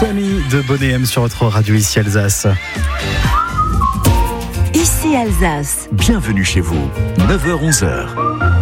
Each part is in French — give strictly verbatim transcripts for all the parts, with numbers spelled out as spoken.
Sunny de Bonnet M sur votre radio ici Alsace. Ici Alsace. Bienvenue chez vous, neuf heures onze heures.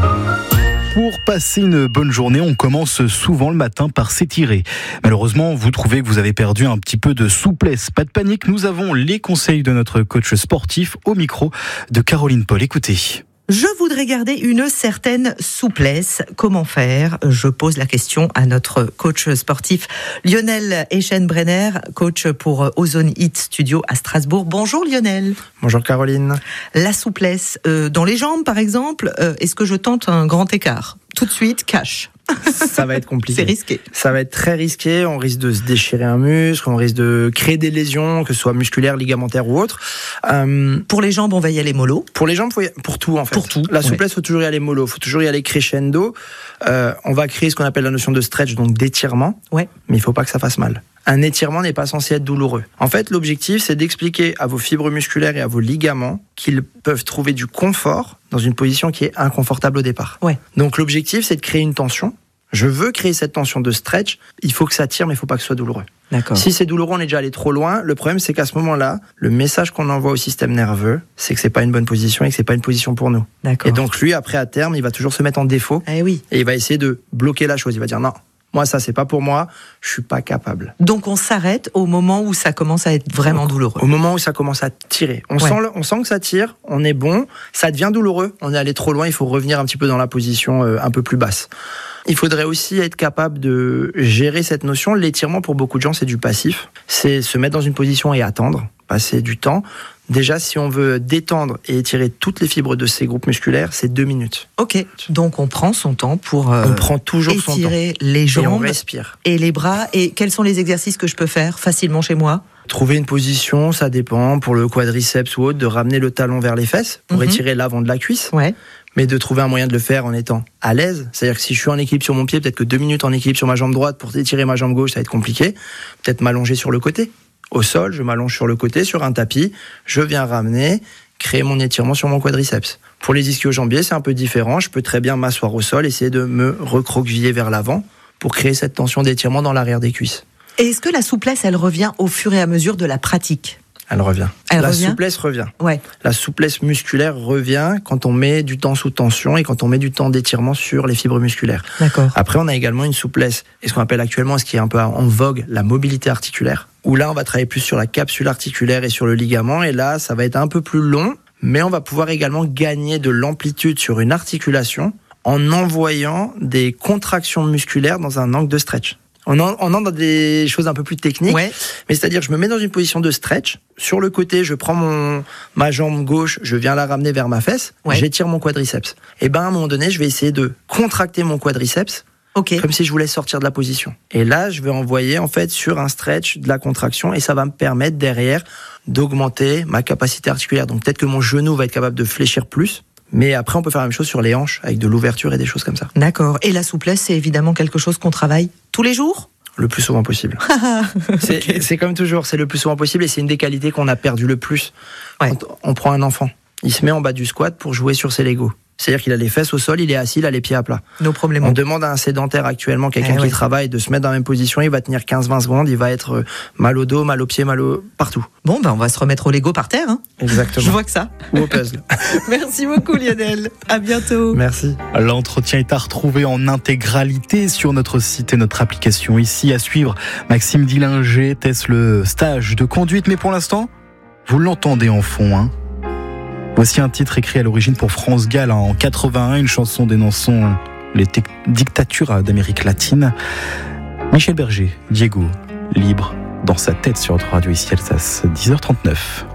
Pour passer une bonne journée, on commence souvent le matin par s'étirer. Malheureusement, vous trouvez que vous avez perdu un petit peu de souplesse. Pas de panique, nous avons les conseils de notre coach sportif au micro de Caroline Paul. Écoutez. Je voudrais garder une certaine souplesse. Comment faire ? Je pose la question à notre coach sportif Lionel Eschenbrenner, coach pour Ozone Hit Studio à Strasbourg. Bonjour Lionel. Bonjour Caroline. La souplesse euh, dans les jambes par exemple, euh, est-ce que je tente un grand écart ? Tout de suite, cash. Ça va être compliqué. C'est risqué. Ça va être très risqué. On risque de se déchirer un muscle, on risque de créer des lésions, que ce soit musculaires, ligamentaires ou autres. Euh, pour les jambes, on va y aller mollo. Pour les jambes, faut y... pour tout en fait. Pour tout. La souplesse, ouais. Faut toujours y aller mollo. Faut toujours y aller crescendo. Euh, on va créer ce qu'on appelle la notion de stretch, donc d'étirement. Ouais. Mais il faut pas que ça fasse mal. Un étirement n'est pas censé être douloureux. En fait, l'objectif, c'est d'expliquer à vos fibres musculaires et à vos ligaments qu'ils peuvent trouver du confort dans une position qui est inconfortable au départ. Ouais. Donc l'objectif, c'est de créer une tension. Je veux créer cette tension de stretch. Il faut que ça tire, mais il faut pas que ce soit douloureux. D'accord. Si c'est douloureux, on est déjà allé trop loin. Le problème, c'est qu'à ce moment-là, le message qu'on envoie au système nerveux, c'est que c'est pas une bonne position et que c'est pas une position pour nous. D'accord. Et donc lui, après, à terme, il va toujours se mettre en défaut. Eh oui. Et il va essayer de bloquer la chose. Il va dire non. Moi, ça, c'est pas pour moi, je suis pas capable. Donc, on s'arrête au moment où ça commence à être vraiment douloureux. Au moment où ça commence à tirer. On, ouais. sent, le, on sent que ça tire, on est bon, ça devient douloureux, on est allé trop loin, il faut revenir un petit peu dans la position euh, un peu plus basse. Il faudrait aussi être capable de gérer cette notion. L'étirement, pour beaucoup de gens, c'est du passif. C'est se mettre dans une position et attendre, passer du temps. Déjà, si on veut détendre et étirer toutes les fibres de ces groupes musculaires, c'est deux minutes. Ok, donc on prend son temps pour euh, on prend toujours son temps. Étirer les jambes et, on respire. Et les bras. Et quels sont les exercices que je peux faire facilement chez moi ? Trouver une position, ça dépend, pour le quadriceps ou autre, de ramener le talon vers les fesses pour mm-hmm. étirer l'avant de la cuisse. Ouais. Mais de trouver un moyen de le faire en étant à l'aise. C'est-à-dire que si je suis en équilibre sur mon pied, peut-être que deux minutes en équilibre sur ma jambe droite pour étirer ma jambe gauche, ça va être compliqué. Peut-être m'allonger sur le côté. Au sol, je m'allonge sur le côté, sur un tapis, je viens ramener, créer mon étirement sur mon quadriceps. Pour les ischio-jambiers, c'est un peu différent. Je peux très bien m'asseoir au sol, essayer de me recroqueviller vers l'avant pour créer cette tension d'étirement dans l'arrière des cuisses. Et est-ce que la souplesse, elle revient au fur et à mesure de la pratique ? Elle revient. Elle la revient souplesse revient. Ouais. La souplesse musculaire revient quand on met du temps sous tension et quand on met du temps d'étirement sur les fibres musculaires. D'accord. Après, on a également une souplesse, et ce qu'on appelle actuellement, ce qui est un peu en vogue, la mobilité articulaire, où là, on va travailler plus sur la capsule articulaire et sur le ligament, et là, ça va être un peu plus long, mais on va pouvoir également gagner de l'amplitude sur une articulation en envoyant des contractions musculaires dans un angle de stretch. On entre dans des choses un peu plus techniques, ouais. mais c'est-à-dire je me mets dans une position de stretch. Sur le côté, je prends mon ma jambe gauche, je viens la ramener vers ma fesse, ouais. J'étire mon quadriceps. Et ben à un moment donné, je vais essayer de contracter mon quadriceps, okay. Comme si je voulais sortir de la position. Et là, je vais envoyer en fait sur un stretch de la contraction, et ça va me permettre derrière d'augmenter ma capacité articulaire. Donc peut-être que mon genou va être capable de fléchir plus. Mais après, on peut faire la même chose sur les hanches, avec de l'ouverture et des choses comme ça. D'accord. Et la souplesse, c'est évidemment quelque chose qu'on travaille tous les jours ? Le plus souvent possible. c'est, okay. c'est comme toujours, c'est le plus souvent possible, et c'est une des qualités qu'on a perdu le plus. Ouais. Quand on prend un enfant, il se met en bas du squat pour jouer sur ses Legos. C'est-à-dire qu'il a les fesses au sol, il est assis, il a les pieds à plat. Nos problèmes. On demande à un sédentaire actuellement, quelqu'un eh qui ouais. travaille, de se mettre dans la même position, il va tenir quinze vingt secondes, il va être mal au dos, mal aux pieds, mal au... partout. Bon, ben on va se remettre au Lego par terre. Hein. Exactement. Je vois que ça. Ou au puzzle. Merci beaucoup Lionel. À bientôt. Merci. L'entretien est à retrouver en intégralité sur notre site et notre application. Ici à suivre, Maxime Dillinger teste le stage de conduite, mais pour l'instant, vous l'entendez en fond, hein. Voici un titre écrit à l'origine pour France Gall en quatre-vingt-un, une chanson dénonçant les te- dictatures d'Amérique latine. Michel Berger, Diego, libre dans sa tête sur notre radio ici Alsace, dix heures trente-neuf.